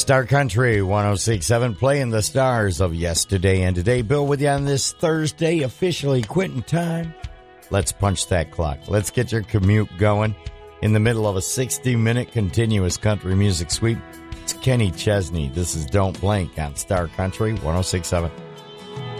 Star Country 106.7, playing the stars of yesterday and today. Bill with you on this Thursday, officially quitting time. Let's punch that clock. Let's get your commute going. In the middle of a 60-minute continuous country music suite, it's Kenny Chesney. This is Don't Blink on Star Country 106.7.